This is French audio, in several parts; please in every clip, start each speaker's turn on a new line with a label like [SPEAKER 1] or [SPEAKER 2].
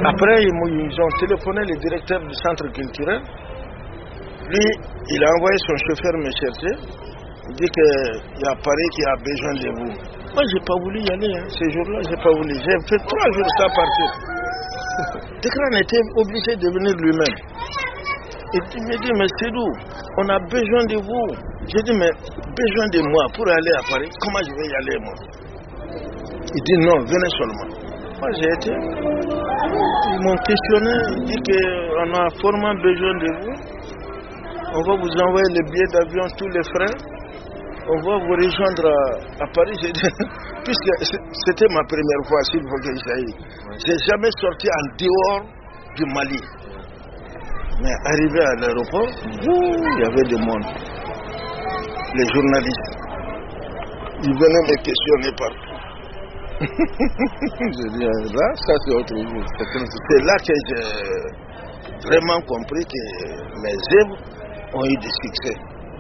[SPEAKER 1] Après, ils ont téléphoné le directeur du centre culturel. Lui, il a envoyé son chauffeur me chercher. Il dit qu'il y a Paris qui a besoin de vous. Moi, je n'ai pas voulu y aller. Ce jour-là, je n'ai pas voulu. J'ai fait 3 jours sans partir. Tekran était obligé de venir lui-même. Il me dit, mais c'est d'où? On a besoin de vous. J'ai dit, mais besoin de moi pour aller à Paris. Comment je vais y aller, moi? Il dit, non, venez seulement. Moi, j'ai été. Ils m'ont questionné. Ils disent qu'on a fortement besoin de vous. On va vous envoyer les billets d'avion, tous les frais. On va vous rejoindre à Paris. J'ai dit, puisque c'était ma première fois, s'il faut que j'aille. J'ai jamais sorti en dehors du Mali. Mais arrivé à l'aéroport, il y avait du monde. Les journalistes, ils venaient me questionner partout. Je dis, là, ça c'est autre chose. C'est là que j'ai vraiment compris que mes œuvres ont eu du succès.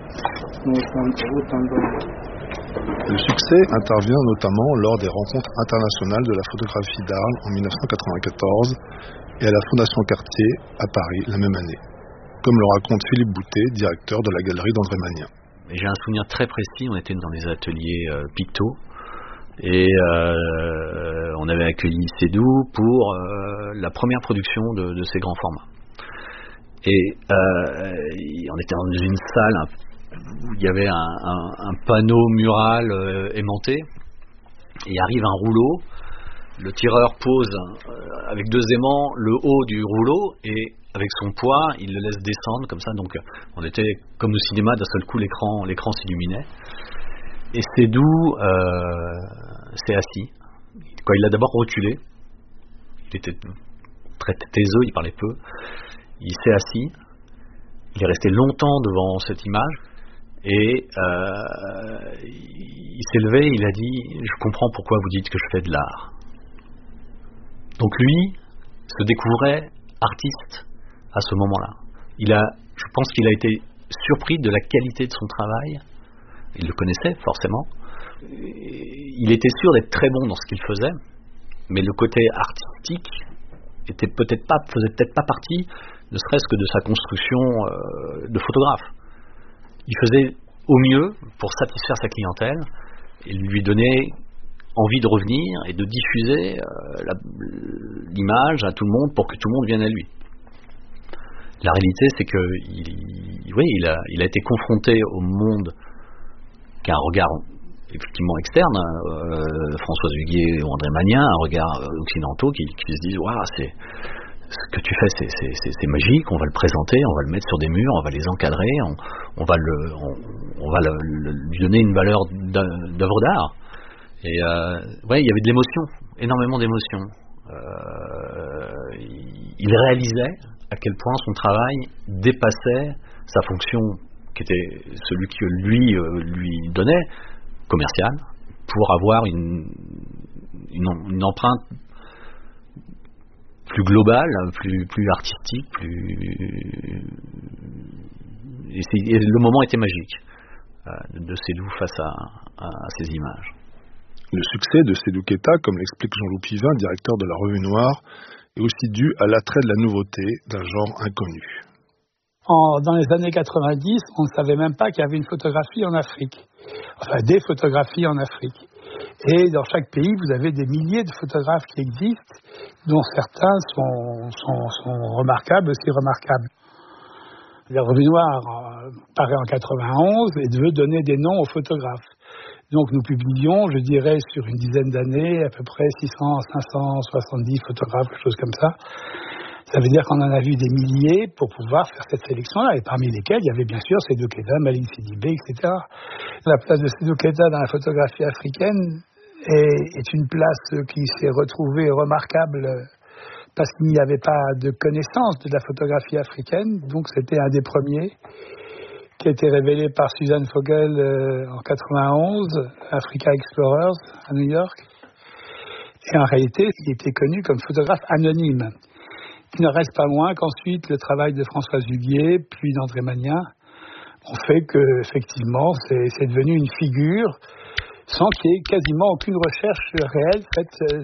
[SPEAKER 2] Le succès intervient notamment lors des rencontres internationales de la photographie d'Arles en 1994 et à la Fondation Cartier à Paris la même année, comme le raconte Philippe Boutet, directeur de la galerie d'André Magnin.
[SPEAKER 3] J'ai un souvenir très précis, on était dans les ateliers Picto et on avait accueilli Seydoux pour la première production de ces grands formats. Et on était dans une salle où il y avait un panneau mural aimanté, et arrive un rouleau, le tireur pose avec 2 aimants le haut du rouleau, et avec son poids, il le laisse descendre comme ça, donc on était comme au cinéma, d'un seul coup l'écran s'illuminait, et Seydoux s'est assis. Quand il l'a d'abord reculé, il était très taiseux, il parlait peu, il s'est assis, il est resté longtemps devant cette image, et il s'est levé, il a dit « Je comprends pourquoi vous dites que je fais de l'art ». Donc lui se découvrait artiste à ce moment-là. Je pense qu'il a été surpris de la qualité de son travail. Il le connaissait forcément. Il était sûr d'être très bon dans ce qu'il faisait, mais le côté artistique faisait peut-être pas partie, ne serait-ce que de sa construction de photographe. Il faisait au mieux pour satisfaire sa clientèle et lui donner envie de revenir et de diffuser l'image à tout le monde pour que tout le monde vienne à lui. La réalité, c'est que il a été confronté au monde qui a un regard effectivement externe, Françoise Huguet ou André Magnin, un regard occidentaux qui se disent waouh, ce que tu fais c'est magique, on va le présenter, on va le mettre sur des murs, on va les encadrer, on va lui donner une valeur d'œuvre d'art. Et il y avait de l'émotion, énormément d'émotion. Il réalisait à quel point son travail dépassait sa fonction qui était celui que lui donnait, commercial, pour avoir une empreinte plus globale, plus artistique, et le moment était magique de Seydoux face à ces images.
[SPEAKER 2] Le succès de Seydoux Keita, comme l'explique Jean-Loup Pivin, directeur de la Revue Noire, est aussi dû à l'attrait de la nouveauté d'un genre inconnu.
[SPEAKER 4] Dans les années 90, on ne savait même pas qu'il y avait une photographie en Afrique. Enfin, des photographies en Afrique. Et dans chaque pays, vous avez des milliers de photographes qui existent, dont certains sont remarquables, aussi remarquables. La Revue Noire paraît en 91 et veut donner des noms aux photographes. Donc nous publions, je dirais, sur une dizaine d'années, à peu près 600, 570 photographes, quelque chose comme ça. Ça veut dire qu'on en a vu des milliers pour pouvoir faire cette sélection-là, et parmi lesquels il y avait bien sûr Seydou Keita, Malick Sidibé, etc. La place de Seydou Keita dans la photographie africaine est une place qui s'est retrouvée remarquable parce qu'il n'y avait pas de connaissance de la photographie africaine, donc c'était un des premiers qui a été révélé par Suzanne Vogel en 91, Africa Explorers à New York. Et en réalité, il était connu comme photographe anonyme. Il ne reste pas moins qu'ensuite le travail de Françoise Huguet, puis d'André Magnin, ont fait que, effectivement, c'est devenu une figure sans qu'il y ait quasiment aucune recherche réelle faite